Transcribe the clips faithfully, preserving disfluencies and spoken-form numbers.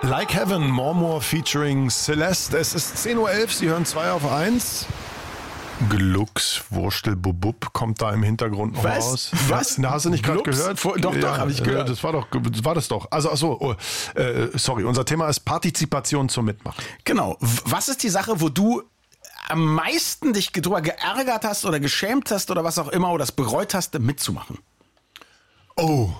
Like Heaven, Mormor featuring Celeste. Es ist zehn Uhr elf, Sie hören zwei auf eins. Glux, Wurstel, Bubub kommt da im Hintergrund noch Was? raus. Was? Na, hast du nicht gerade gehört? Vor, doch, ja, doch, habe ich gehört. Das war doch, das war das doch. Also, achso, oh, äh, sorry, unser Thema ist Partizipation zum Mitmachen. Genau. Was ist die Sache, wo du am meisten dich drüber geärgert hast oder geschämt hast oder was auch immer oder das bereut hast, mitzumachen? Oh.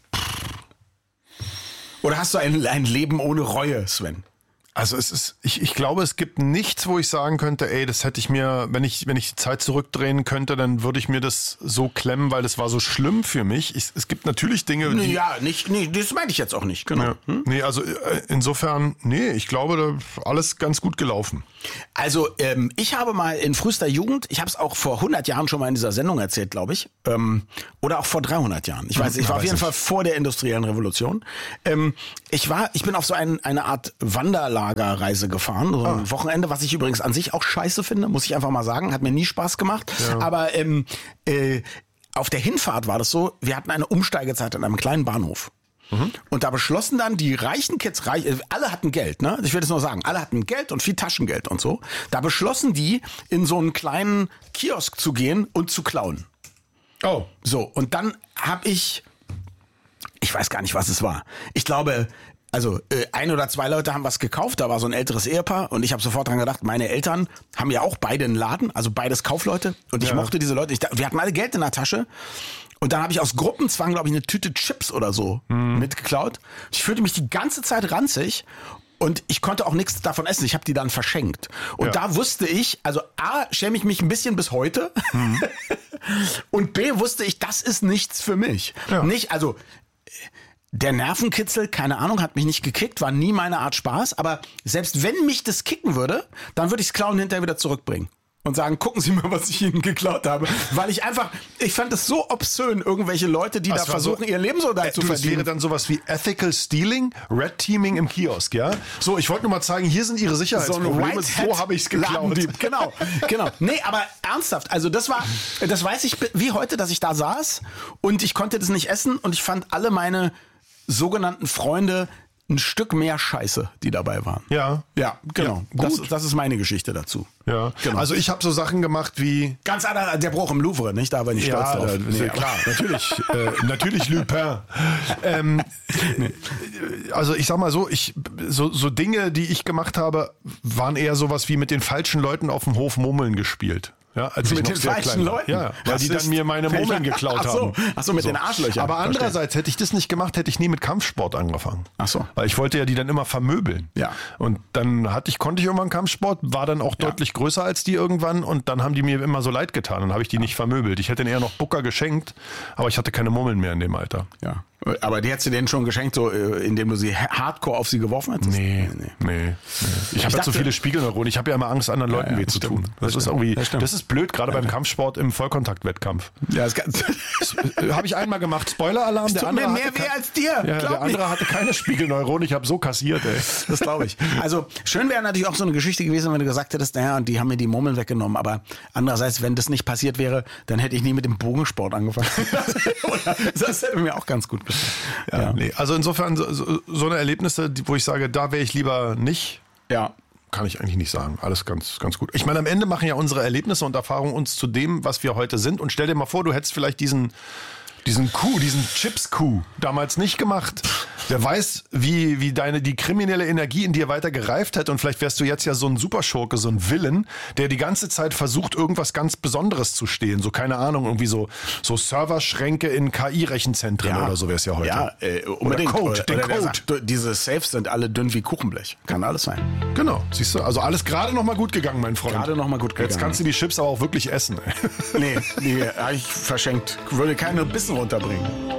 Oder hast du ein, ein Leben ohne Reue, Sven? Also es ist, ich, ich glaube, es gibt nichts, wo ich sagen könnte, ey, das hätte ich mir, wenn ich, wenn ich die Zeit zurückdrehen könnte, dann würde ich mir das so klemmen, weil das war so schlimm für mich. Ich, es gibt natürlich Dinge, die... Ja, nicht, nee, das meine ich jetzt auch nicht, genau. Ja. Hm? Nee, also insofern, nee, ich glaube, alles ganz gut gelaufen. Also ähm, ich habe mal in frühester Jugend, ich habe es auch vor hundert Jahren schon mal in dieser Sendung erzählt, glaube ich, ähm, oder auch vor dreihundert Jahren. Ich weiß, ich Ja, war auf weiß jeden ich. Fall vor der industriellen Revolution. Ähm, ich war, ich bin auf so ein, eine Art Wanderlagerreise gefahren, so ein Ah. Wochenende, was ich übrigens an sich auch scheiße finde, muss ich einfach mal sagen, hat mir nie Spaß gemacht. Ja. Aber ähm, äh, auf der Hinfahrt war das so, wir hatten eine Umsteigezeit an einem kleinen Bahnhof. Und da beschlossen dann die reichen Kids, reich, alle hatten Geld, ne? Ich will das nur sagen, alle hatten Geld und viel Taschengeld und so. Da beschlossen die, in so einen kleinen Kiosk zu gehen und zu klauen. Oh. So, und dann habe ich, ich weiß gar nicht, was es war. Ich glaube, also äh, ein oder zwei Leute haben was gekauft, da war so ein älteres Ehepaar und ich habe sofort dran gedacht, meine Eltern haben ja auch beide einen Laden, also beides Kaufleute und ich Ja. mochte diese Leute, ich, wir hatten alle Geld in der Tasche und dann habe ich aus Gruppenzwang, glaube ich, eine Tüte Chips oder so Mhm. mitgeklaut. Ich fühlte mich die ganze Zeit ranzig und ich konnte auch nichts davon essen, ich habe die dann verschenkt. Und Ja. da wusste ich, also A, schäme ich mich ein bisschen bis heute Mhm. und B, wusste ich, das ist nichts für mich. Ja. Nicht, also der Nervenkitzel, keine Ahnung, hat mich nicht gekickt, war nie meine Art Spaß. Aber selbst wenn mich das kicken würde, dann würde ich das Klauen hinterher wieder zurückbringen. Und sagen, gucken Sie mal, was ich Ihnen geklaut habe. Weil ich einfach, ich fand es so obszön, irgendwelche Leute, die Das da war versuchen, so- ihr Leben so da Äh, zu du, das wäre verdienen. dann sowas wie Ethical Stealing, Red Teaming im Kiosk, ja? So, ich wollte nur mal zeigen, hier sind Ihre Sicherheitsprobleme, so habe ich es geklaut. Ladendieb. Genau, genau. Nee, aber ernsthaft, also das war, das weiß ich wie heute, dass ich da saß und ich konnte das nicht essen und ich fand alle meine sogenannten Freunde ein Stück mehr Scheiße, die dabei waren. Ja. Ja, genau. Ja, das, gut. das ist meine Geschichte dazu. Ja, Genau. also ich habe so Sachen gemacht wie... Ganz anderer, der Bruch im Louvre, nicht? Da war ich nicht stolz drauf. äh, Nee, klar, natürlich, äh, natürlich Lupin. Ähm, also ich sag mal so, ich so, so Dinge, die ich gemacht habe, waren eher sowas wie mit den falschen Leuten auf dem Hof Murmeln gespielt. Ja, als Mit ich noch den sehr falschen klein war. Leuten? Ja, weil Das die ist- dann mir meine Murmeln geklaut Ach so. haben. Ach so, mit den Arschlöchern. Aber Verstehe. andererseits, hätte ich das nicht gemacht, hätte ich nie mit Kampfsport angefangen. Ach so. Weil ich wollte ja die dann immer vermöbeln. Ja. Und dann hatte ich, konnte ich irgendwann Kampfsport, war dann auch Ja. deutlich größer als die irgendwann und dann haben die mir immer so leid getan. Dann habe ich die nicht vermöbelt. Ich hätte ihnen eher noch Bucker geschenkt, aber ich hatte keine Murmeln mehr in dem Alter. Ja. Aber die hättest du denen schon geschenkt, so äh, indem du sie hardcore auf sie geworfen hättest? Nee, nee, nee. Ich habe ja dachte- zu viele Spiegelneuronen. Ich habe ja immer Angst, anderen Leuten ja, weh das zu stimmt. tun. Das, Das ist stimmt. irgendwie, Das stimmt. das ist blöd, gerade beim Kampfsport im Vollkontaktwettkampf. Ja, das kann, Äh, habe ich einmal gemacht. Spoiler-Alarm. Der tut andere mir mehr hatte weh ke- als dir. Ja, Glaub der andere hatte keine Spiegelneuronen. Ich habe so kassiert, ey. Das glaube ich. Also schön wäre natürlich auch so eine Geschichte gewesen, wenn du gesagt hättest, naja, und die haben mir die Murmeln weggenommen. Aber andererseits, wenn das nicht passiert wäre, dann hätte ich nie mit dem Bogensport angefangen. Oder, das hätte mir auch ganz gut gefallen. Ja, nee. Also insofern so, so so eine Erlebnisse, die- wo ich sage, da wäre ich lieber nicht, Ja. kann ich eigentlich nicht sagen. Alles ganz, ganz gut. Ich meine, am Ende machen ja unsere Erlebnisse und Erfahrungen uns zu dem, was wir heute sind. Und stell dir mal vor, du hättest vielleicht diesen, diesen Coup, diesen Chips-Coup damals nicht gemacht. Wer weiß, wie, wie deine, die kriminelle Energie in dir weiter gereift hätte. Und vielleicht wärst du jetzt ja so ein Superschurke, so ein Villain, der die ganze Zeit versucht, irgendwas ganz Besonderes zu stehlen. So, keine Ahnung, irgendwie so, so Serverschränke in K I-Rechenzentren oder so wäre es ja heute. Ja, äh, unbedingt. Oder Code, oder, den oder der Code. sagt, du, diese Safes sind alle dünn wie Kuchenblech. Kann alles sein. Genau, siehst du, also alles gerade noch mal gut gegangen, mein Freund. Gerade noch mal gut Jetzt gegangen. kannst du die Chips aber auch wirklich essen. Ey. Nee, nee, hab ich verschenkt. Würde keine Bissen runterbringen.